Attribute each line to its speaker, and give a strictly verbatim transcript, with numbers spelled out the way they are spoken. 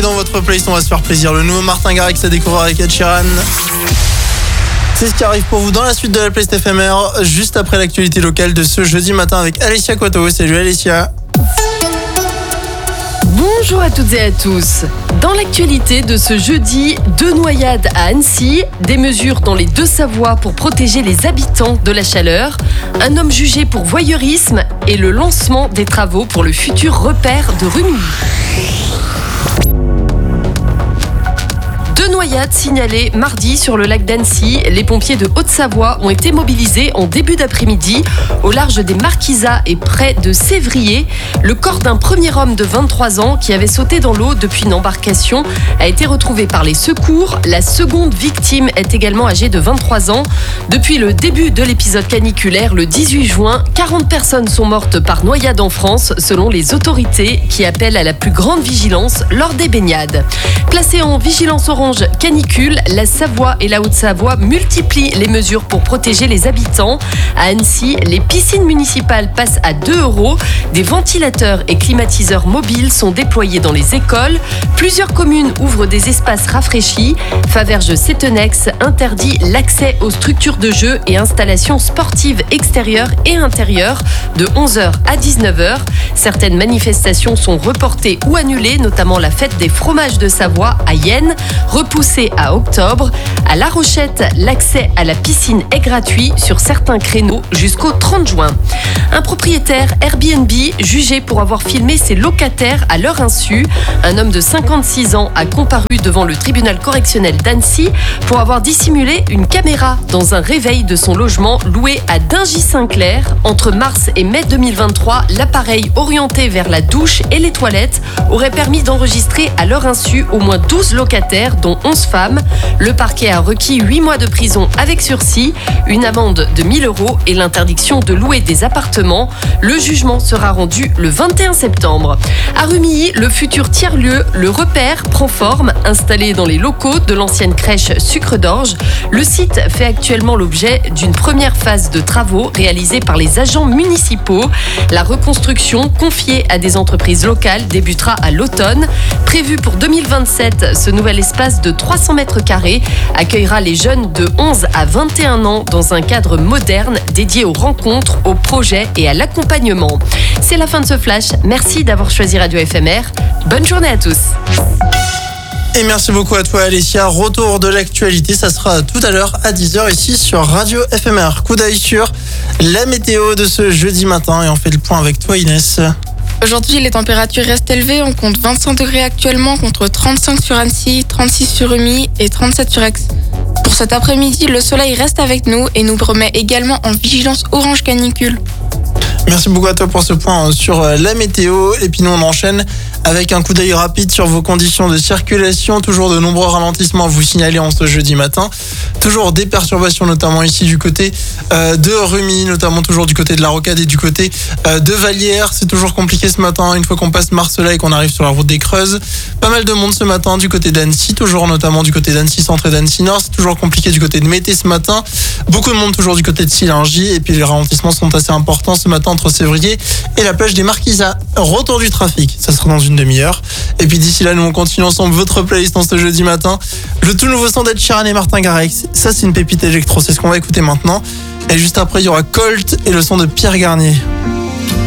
Speaker 1: dans votre playlist, on va se faire plaisir. Le nouveau Martin Garrix à découvrir avec Ed Sheeran. C'est ce qui arrive pour vous dans la suite de la playlist éphémère, juste après l'actualité locale de ce jeudi matin avec Alessia Quato. Salut Alessia.
Speaker 2: Bonjour à toutes et à tous. Dans l'actualité de ce jeudi, deux noyades à Annecy, des mesures dans les Deux-Savoies pour protéger les habitants de la chaleur, un homme jugé pour voyeurisme et le lancement des travaux pour le futur repère de Rumilly. Deux noyades signalées mardi sur le lac d'Annecy. Les pompiers de Haute-Savoie ont été mobilisés en début d'après-midi au large des Marquisats et près de Sévrier. Le corps d'un premier homme de vingt-trois ans qui avait sauté dans l'eau depuis une embarcation a été retrouvé par les secours. La seconde victime est également âgée de vingt-trois ans. Depuis le début de l'épisode caniculaire, le dix-huit juin, quarante personnes sont mortes par noyade en France, selon les autorités qui appellent à la plus grande vigilance lors des baignades. Placées en vigilance orange canicule, la Savoie et la Haute-Savoie multiplient les mesures pour protéger les habitants. À Annecy, les piscines municipales passent à deux euros. Des ventilateurs et climatiseurs mobiles sont déployés dans les écoles. Plusieurs communes ouvrent des espaces rafraîchis. Faverges-Sétenex interdit l'accès aux structures de jeux et installations sportives extérieures et intérieures de onze heures à dix-neuf heures. Certaines manifestations sont reportées ou annulées, notamment la fête des fromages de Savoie à Yenne, repoussée à octobre. À La Rochette, l'accès à la piscine est gratuit sur certains créneaux jusqu'au trente juin. Un propriétaire Airbnb jugé pour avoir filmé ses locataires à leur insu. Un homme de cinquante-six ans a comparu devant le tribunal correctionnel d'Annecy pour avoir dissimulé une caméra dans un réveil de son logement loué à Dingy-Saint-Clair. Entre mars et mai deux mille vingt-trois, l'appareil orienté vers la douche et les toilettes aurait permis d'enregistrer à leur insu au moins douze locataires, dont onze femmes. Le parquet a requis huit mois de prison avec sursis, une amende de mille euros et l'interdiction de louer des appartements. Le jugement sera rendu le vingt et un septembre. À Rumilly, le futur tiers-lieu, le repère, prend forme. Installé dans les locaux de l'ancienne crèche Sucre d'Orge, le site fait actuellement l'objet d'une première phase de travaux réalisés par les agents municipaux. La reconstruction, confiée à des entreprises locales, débutera à l'automne. Prévu pour deux mille vingt-sept, ce nouvel espace de trois cents mètres carrés accueillera les jeunes de onze à vingt et un ans dans un cadre moderne dédié aux rencontres, aux projets et à l'accompagnement. C'est la fin de ce flash. Merci d'avoir choisi Radio F M R. Bonne journée à tous.
Speaker 1: Et merci beaucoup à toi Alessia. Retour de l'actualité, ça sera tout à l'heure à dix heures ici sur Radio F M R. Coup d'œil sur la météo de ce jeudi matin et on fait le point avec toi Inès.
Speaker 3: Aujourd'hui, les températures restent élevées. On compte vingt-cinq degrés actuellement contre trente-cinq sur Annecy, trente-six sur Rumilly et trente-sept sur Aix. Pour cet après-midi, le soleil reste avec nous et nous remet également en vigilance orange canicule.
Speaker 1: Merci beaucoup à toi pour ce point sur la météo. Et puis nous on enchaîne avec un coup d'œil rapide sur vos conditions de circulation. Toujours de nombreux ralentissements à vous signaler en ce jeudi matin. Toujours des perturbations notamment ici du côté euh, de Rumilly, notamment toujours du côté de la Rocade et du côté euh, de Vallières. C'est toujours compliqué ce matin une fois qu'on passe Marcella et qu'on arrive sur la route des Creuses. Pas mal de monde ce matin du côté d'Annecy, toujours notamment du côté d'Annecy Centre et d'Annecy Nord. C'est toujours compliqué du côté de Mété ce matin. Beaucoup de monde toujours du côté de Sillingy. Et puis les ralentissements sont assez importants ce matin entre Sévrier et la plage des Marquisats. Retour du trafic, ça sera dans une demi-heure. Et puis d'ici là, nous on continue ensemble votre playlist en ce jeudi matin. Le tout nouveau son d'Ed Sheeran et Martin Garrix. Ça c'est une pépite électro, c'est ce qu'on va écouter maintenant. Et juste après, il y aura Colt et le son de Pierre Garnier.